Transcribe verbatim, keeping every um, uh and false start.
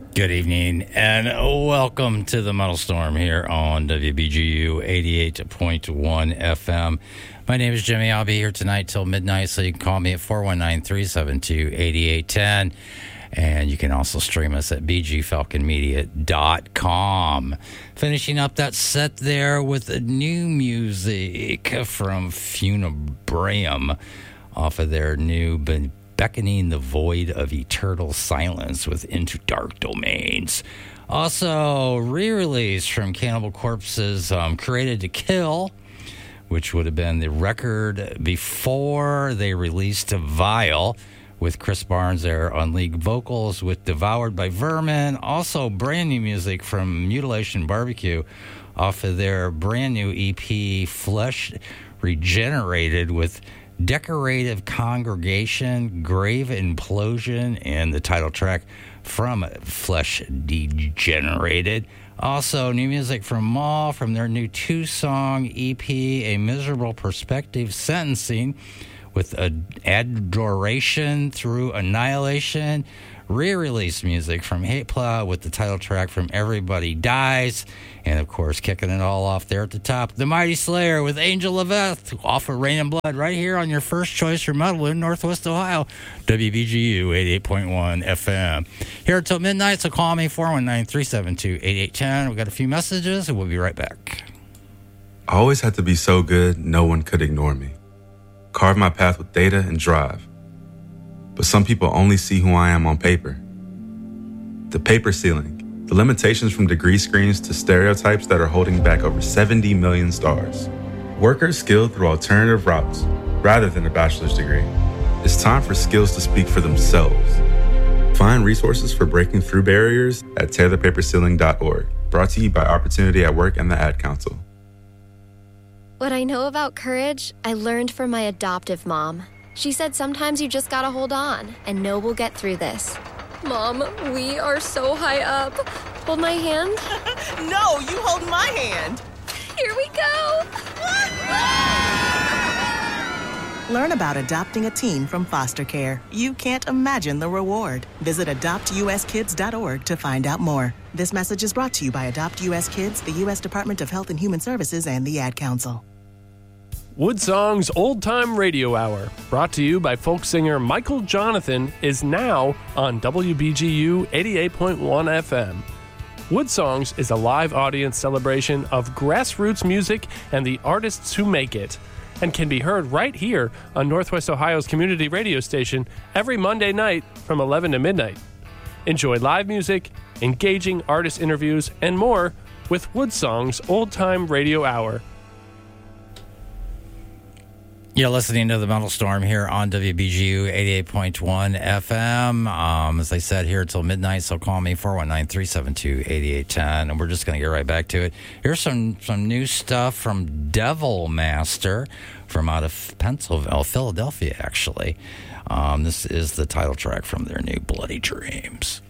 Good evening and welcome to the Metal Storm here on W B G U eighty-eight point one F M. My name is Jimmy. I'll be here tonight till midnight, so you can call me at four one nine, three seven two, eight eight one zero. And you can also stream us at b g falcon media dot com. Finishing up that set there with the new music from Funebrium off of their new Be- Beckoning the Void of Eternal Silence with Into Dark Domains. Also, re-release from Cannibal Corpse's um, Created to Kill, which would have been the record before they released Vile, with Chris Barnes there on lead vocals with Devoured by Vermin. Also, brand new music from Mutilation Barbecue off of their brand new E P, Flesh Regenerated, with Decorative Congregation, Grave Implosion, and the title track from Flesh Degenerated. Also, new music from Maw from their new two-song E P, A Miserable Perspective Sentencing, with Adoration Through Annihilation. Re-release music from Hate Plow with the title track from Everybody Dies. And, of course, kicking it all off there at the top, The Mighty Slayer with Angel Leveth off of Rain and Blood, right here on your first choice for metal in Northwest Ohio, W B G U eighty-eight point one F M. Here until midnight, so call me, four one nine, three seven two, eight eight one zero. We've got a few messages, and we'll be right back. I always had to be so good, no one could ignore me. Carve my path with data and drive. But some people only see who I am on paper. The paper ceiling, the limitations from degree screens to stereotypes that are holding back over seventy million stars. Workers skilled through alternative routes rather than a bachelor's degree. It's time for skills to speak for themselves. Find resources for breaking through barriers at tear the paper ceiling dot org. Brought to you by Opportunity at Work and the Ad Council. What I know about courage, I learned from my adoptive mom. She said sometimes you just gotta hold on and know we'll get through this. Mom, we are so high up. Hold my hand. No, you hold my hand. Here we go. Learn about adopting a teen from foster care. You can't imagine the reward. Visit adopt u s kids dot org to find out more. This message is brought to you by Adopt U S Kids, the U S Department of Health and Human Services, and the Ad Council. Woodsong's Old Time Radio Hour, brought to you by folk singer Michael Jonathan, is now on W B G U eighty-eight point one F M. Woodsongs is a live audience celebration of grassroots music and the artists who make it, and can be heard right here on Northwest Ohio's community radio station every Monday night from eleven to midnight. Enjoy live music, engaging artist interviews, and more with Woodsong's Old Time Radio Hour. You're listening to the Metal Storm here on W B G U eighty-eight point one F M. Um, as I said, here until midnight, so call me, four one nine, three seven two, eight eight one zero, and we're just going to get right back to it. Here's some, some new stuff from Devil Master from out of Pennsylvania, Philadelphia, actually. Um, this is the title track from their new Bloody Dreams.